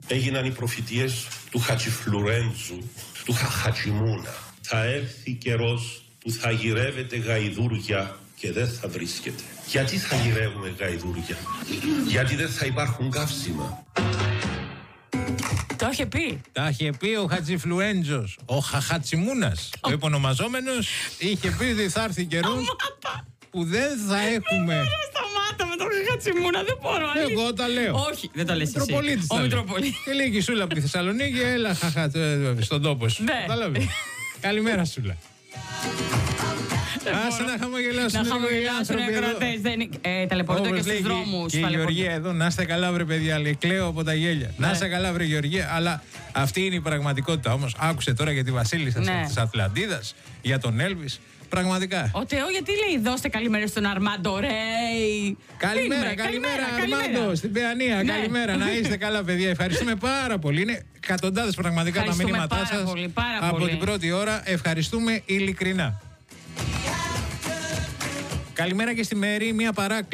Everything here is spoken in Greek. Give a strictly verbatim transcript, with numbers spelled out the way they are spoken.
έγιναν οι προφητείες του Χατζηφλουρέντζου, του Χαχατσιμούνα. Θα έρθει καιρός που θα γυρεύετε γαϊδούρια και δεν θα βρίσκεται. Γιατί θα γυρεύουμε γαϊδούρια? Γιατί δεν θα υπάρχουν καύσιμα. Το είχε πει. Τα είχε πει ο Χατζηφλουέντζος, ο Χαχατσιμούνας, ο επωνομαζόμενος, είχε πει ότι θα έρθει καιρός που δεν θα έχουμε. Σταμάτα με τον Χαχατσιμούνα, δεν μπορώ. Εγώ τα λέω. Όχι, δεν το λες εσύ. Μητροπολίτης Ο τα λέει. Μητροπολίτης. Και λέει η Σούλα από τη Θεσσαλονίκη, έλα χαχα, στον τόπο σου. Ναι. Κατάλαβες. Καλημέρα, Σούλα. Άσε να χαμογελάσουν Να χαμογελάσουν οι ακροατές. Ταλαιπωρούνται και στους δρόμους. Και η Γεωργία εδώ, να είστε καλά βρε παιδιά, λέει, κλαίω από τα γέλια. Να είστε καλά βρε Γεωργία, αλλά αυτή είναι η πραγματικότητα όμως. Άκουσε τώρα για τη Βασίλισσα της Ατλαντίδας, για τον Έλβις. Πραγματικά. Ο Τεό γιατί λέει δώστε καλημέρα στον Αρμάντο Ρέι. Καλημέρα, καλημέρα, Αρμάντο, στην Παιανία. Ναι. Καλημέρα, να είστε καλά, παιδιά. Ευχαριστούμε πάρα πολύ. Είναι εκατοντάδες πραγματικά τα μηνύματά σας από πολύ. Την πρώτη ώρα. Ευχαριστούμε ειλικρινά. Καλημέρα και στη Μέρη, μια παράκληση.